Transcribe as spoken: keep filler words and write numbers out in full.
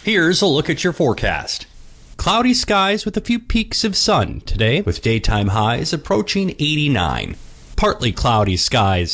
Here's a look at your forecast. Cloudy skies with a few peaks of sun today, with daytime highs approaching eighty-nine. Partly cloudy skies